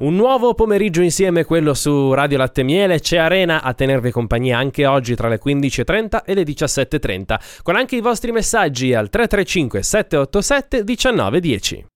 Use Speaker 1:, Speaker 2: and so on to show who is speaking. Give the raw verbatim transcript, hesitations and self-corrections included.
Speaker 1: Un nuovo pomeriggio insieme, quello su Radio Latte Miele. C'è Arena a tenervi compagnia anche oggi tra le quindici e trenta e le diciassette e trenta, con anche i vostri messaggi al tre tre cinque sette otto sette uno nove uno zero.